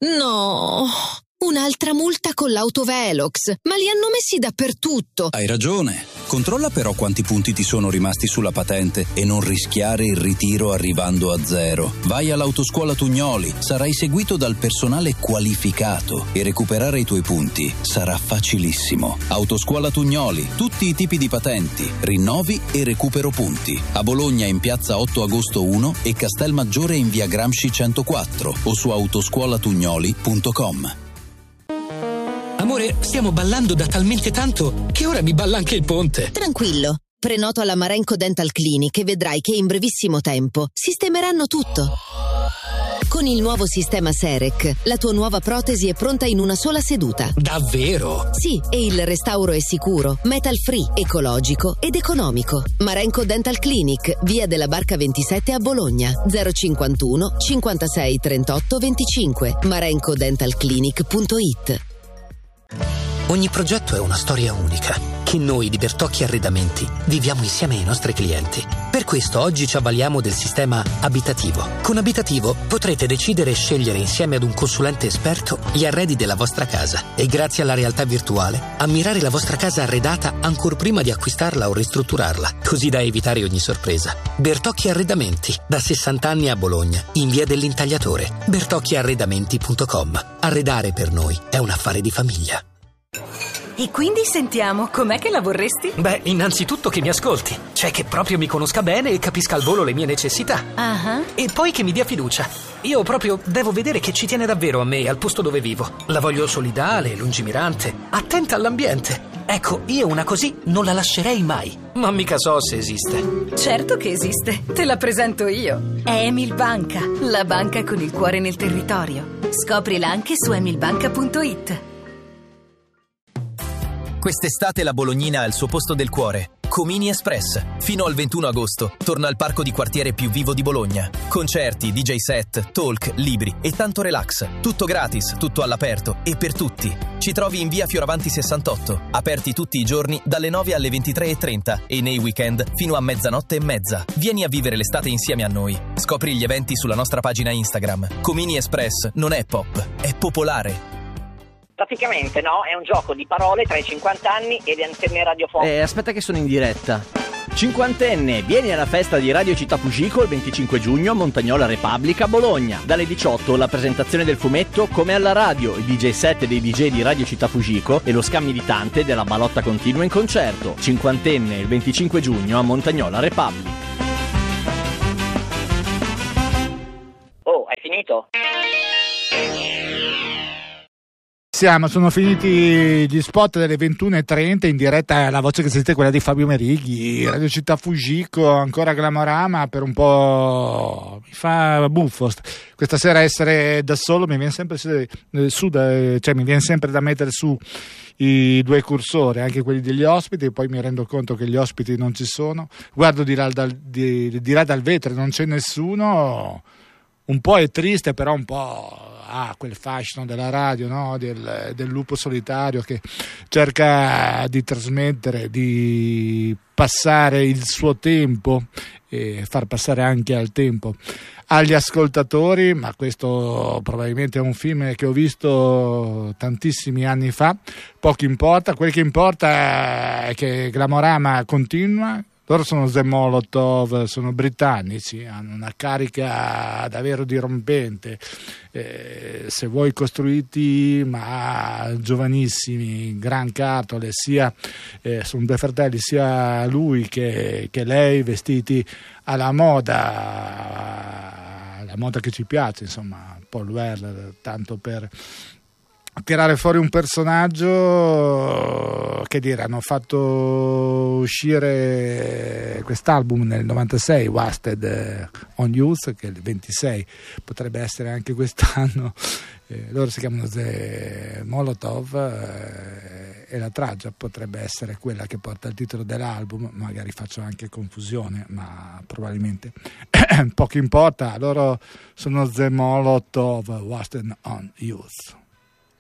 No, un'altra multa con l'auto Velox, ma li hanno messi dappertutto. Hai ragione. Controlla però quanti punti ti sono rimasti sulla patente e non rischiare il ritiro arrivando a 0. Vai all'Autoscuola Tugnoli, sarai seguito dal personale qualificato e recuperare i tuoi punti sarà facilissimo. Autoscuola Tugnoli, tutti i tipi di patenti, rinnovi e recupero punti. A Bologna in piazza 8 agosto 1 e Castelmaggiore in via Gramsci 104 o su autoscuolatugnoli.com. Amore, stiamo ballando da talmente tanto che ora mi balla anche il ponte. Tranquillo, prenoto alla Marenco Dental Clinic e vedrai che in brevissimo tempo sistemeranno tutto. Con il nuovo sistema Serec, la tua nuova protesi è pronta in una sola seduta. Davvero? Sì, e il restauro è sicuro, metal free, ecologico ed economico. Marenco Dental Clinic, via della Barca 27 a Bologna, 051 56 38 25, marencodentalclinic.it. Ogni progetto è una storia unica che noi di Bertocchi Arredamenti viviamo insieme ai nostri clienti. Per questo oggi ci avvaliamo del sistema abitativo. Con Abitativo potrete decidere e scegliere insieme ad un consulente esperto gli arredi della vostra casa e grazie alla realtà virtuale ammirare la vostra casa arredata ancor prima di acquistarla o ristrutturarla, così da evitare ogni sorpresa. Bertocchi Arredamenti, da 60 anni a Bologna, in via dell'Intagliatore. bertocchiarredamenti.com. Arredare per noi è un affare di famiglia. E quindi sentiamo, com'è che la vorresti? Beh, innanzitutto che mi ascolti, cioè che proprio mi conosca bene e capisca al volo le mie necessità. E poi che mi dia fiducia. Io proprio devo vedere che ci tiene davvero a me e al posto dove vivo. La voglio solidale, lungimirante, attenta all'ambiente. Ecco, io una così non la lascerei mai. Ma mica so se esiste. Certo che esiste, te la presento io. È Emil Banca, la banca con il cuore nel territorio. Scoprila anche su emilbanca.it. Quest'estate la Bolognina ha il suo posto del cuore. Comini Express. Fino al 21 agosto torna al parco di quartiere più vivo di Bologna. Concerti, DJ set, talk, libri e tanto relax. Tutto gratis, tutto all'aperto e per tutti. Ci trovi in via Fioravanti 68, aperti tutti i giorni dalle 9 alle 23:30 e nei weekend fino a mezzanotte e mezza. Vieni a vivere l'estate insieme a noi. Scopri gli eventi sulla nostra pagina Instagram. Comini Express non è pop, è popolare. Praticamente no, è un gioco di parole tra i 50 anni e le antenne radiofoniche. Aspetta che sono in diretta. Cinquantenne, vieni alla festa di Radio Città Fugico il 25 giugno a Montagnola Repubblica, Bologna. Dalle 18 la presentazione del fumetto Come alla radio, il DJ set dei DJ di Radio Città Fugico e lo scam militante della Balotta Continua in concerto. Cinquantenne il 25 giugno a Montagnola Repubblica. Oh, hai finito? Sono finiti gli spot delle 21:30 in diretta. La voce che sentite è quella di Fabio Merighi, Radio Città Fugico, ancora Glamorama. Per un po' mi fa buffo questa sera essere da solo, mi viene sempre mi viene sempre da mettere su i due cursori, anche quelli degli ospiti, e poi mi rendo conto che gli ospiti non ci sono. Guardo di là dal vetro, non c'è nessuno. Un po' è triste, però un po' quel fascino della radio, no? del lupo solitario che cerca di trasmettere, di passare il suo tempo e far passare anche al tempo agli ascoltatori. Ma questo probabilmente è un film che ho visto tantissimi anni fa. Poco importa, quel che importa è che Glamorama continua. Loro sono The Molotov, sono britannici, hanno una carica davvero dirompente, se vuoi costruiti ma giovanissimi, gran cartole, sia sono due fratelli, sia lui che lei, vestiti alla moda che ci piace, insomma, Paul Weller, tanto per tirare fuori un personaggio. Che dire, hanno fatto quest'album nel 96, Wasted on Youth, che il 26 potrebbe essere anche quest'anno. Loro si chiamano The Molotov e la traccia potrebbe essere quella che porta il titolo dell'album. Magari faccio anche confusione, ma probabilmente poco importa. Loro sono The Molotov, Wasted on Youth.